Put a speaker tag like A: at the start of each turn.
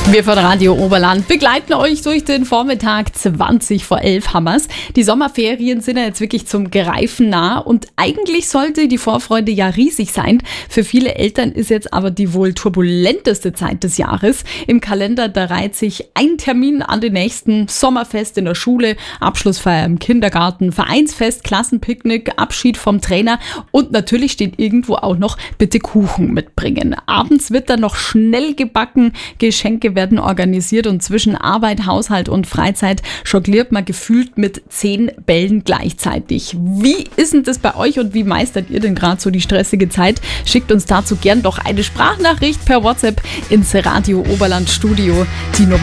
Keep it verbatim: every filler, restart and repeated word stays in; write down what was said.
A: Wir von Radio Oberland begleiten euch durch den Vormittag. Zwanzig vor elf Hammers. Die Sommerferien sind ja jetzt wirklich zum Greifen nah und eigentlich sollte die Vorfreude ja riesig sein. Für viele Eltern ist jetzt aber die wohl turbulenteste Zeit des Jahres. Im Kalender, da reiht sich ein Termin an den nächsten. Sommerfest in der Schule, Abschlussfeier im Kindergarten, Vereinsfest, Klassenpicknick, Abschied vom Trainer und natürlich steht irgendwo auch noch bitte Kuchen mitbringen. Abends wird dann noch schnell gebacken, Geschenke werden organisiert und zwischen Arbeit, Haushalt und Freizeit jongliert man gefühlt mit zehn Bällen gleichzeitig. Wie ist denn das bei euch und wie meistert ihr denn gerade so die stressige Zeit? Schickt uns dazu gern doch eine Sprachnachricht per WhatsApp ins Radio Oberland Studio. Die Nummer